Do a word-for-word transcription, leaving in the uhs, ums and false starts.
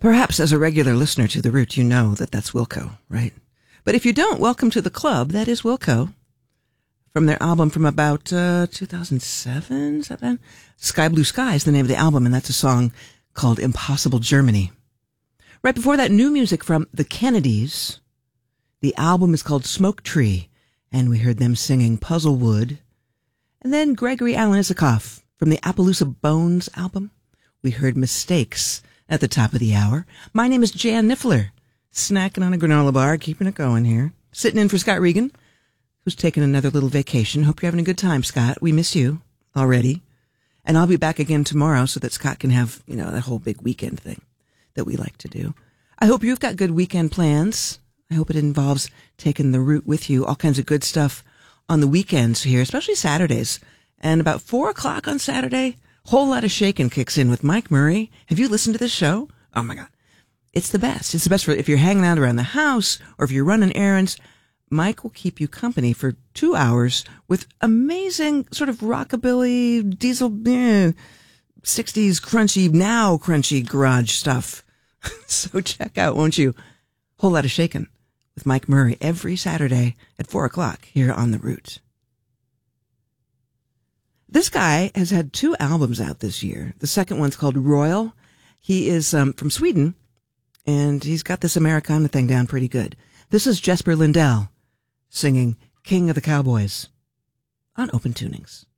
Perhaps as a regular listener to The Root, you know that that's Wilco, right? But if you don't, welcome to the club. That is Wilco. From their album from about uh, two thousand seven, seven? Sky Blue Sky is the name of the album, and that's a song called Impossible Germany. Right before that, new music from the Kennedys. The album is called Smoke Tree, and we heard them singing Puzzlewood. And then Gregory Alan Isakov from the Appaloosa Bones album. We heard Mistakes at the top of the hour. My name is Jan Niffler, snacking on a granola bar, keeping it going here. Sitting in for Scott Regan, who's taking another little vacation. Hope you're having a good time, Scott. We miss you already. And I'll be back again tomorrow so that Scott can have, you know, that whole big weekend thing that we like to do. I hope you've got good weekend plans. I hope it involves taking the Root with you. All kinds of good stuff on the weekends here, especially Saturdays. And about four o'clock on Saturday, whole lot of shaking kicks in with Mike Murray. Have you listened to this show? Oh my God. It's the best. It's the best for if you're hanging out around the house or if you're running errands. Mike will keep you company for two hours with amazing sort of rockabilly, diesel, eh, sixties crunchy, now crunchy garage stuff. So check out, won't you? Whole lot of shaking with Mike Murray every Saturday at four o'clock here on The Root. This guy has had two albums out this year. The second one's called Royal. He is um, from Sweden, and he's got this Americana thing down pretty good. This is Jesper Lindell singing King of the Cowboys on Open Tunings.